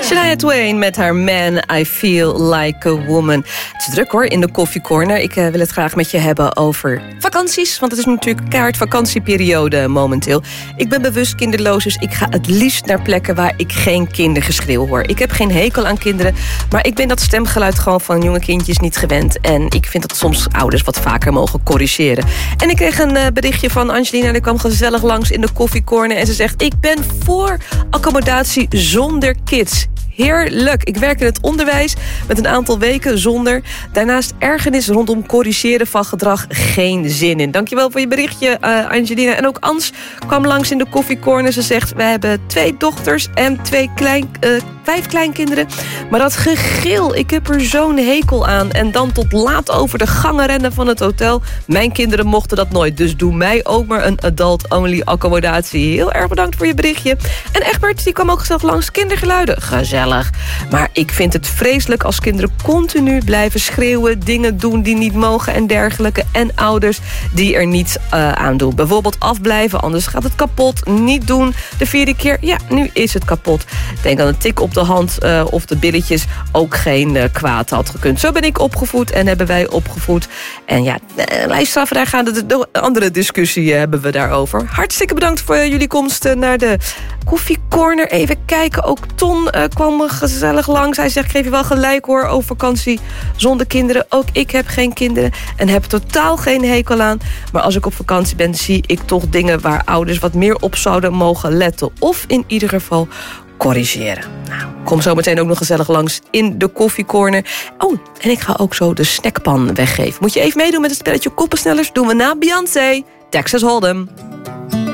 Shania Twain met haar Man, I Feel Like a Woman. Het is druk hoor, in de koffiecorner. Ik wil het graag met je hebben over vakanties. Want het is natuurlijk keihard vakantieperiode momenteel. Ik ben bewust kinderloos, dus ik ga het liefst naar plekken waar ik geen kindergeschreeuw hoor. Ik heb geen hekel aan kinderen, maar ik ben dat stemgeluid gewoon van jonge kindjes niet gewend. En ik vind dat soms ouders wat vaker mogen corrigeren. En ik kreeg een berichtje van Angelina, die kwam gezellig langs in de koffiecorner. En ze zegt, ik ben voor accommodatie zonder kids. Heerlijk. Ik werk in het onderwijs met een aantal weken zonder. Daarnaast ergernis rondom corrigeren van gedrag. Geen zin in. Dankjewel voor je berichtje, Angelina. En ook Ans kwam langs in de koffiecorner. Ze zegt, wij hebben 2 dochters en 5 kleinkinderen. Maar dat gegil, ik heb er zo'n hekel aan. En dan tot laat over de gangen rennen van het hotel. Mijn kinderen mochten dat nooit. Dus doe mij ook maar een adult-only accommodatie. Heel erg bedankt voor je berichtje. En Egbert, die kwam ook gezellig langs. Kindergeluiden. Gezellig. Maar ik vind het vreselijk als kinderen continu blijven schreeuwen, dingen doen die niet mogen en dergelijke. En ouders die er niets aan doen. Bijvoorbeeld afblijven, anders gaat het kapot. Niet doen. De 4e keer, ja, nu is het kapot. Denk aan een tik op de hand of de billetjes ook geen kwaad had gekund. Zo ben ik opgevoed en hebben wij opgevoed. En ja, lijststraffen, daar gaan de andere discussie hebben we daarover. Hartstikke bedankt voor jullie komst naar de koffiecorner. Even kijken, ook Ton kwam gezellig langs. Hij zegt, ik geef je wel gelijk hoor over vakantie zonder kinderen. Ook ik heb geen kinderen en heb totaal geen hekel aan. Maar als ik op vakantie ben, zie ik toch dingen waar ouders wat meer op zouden mogen letten. Of in ieder geval corrigeren. Nou, kom zo meteen ook nog gezellig langs in de koffiecorner. Oh, en ik ga ook zo de snackpan weggeven. Moet je even meedoen met het spelletje Koppensnellers? Doen we na Beyoncé. Texas Hold'em.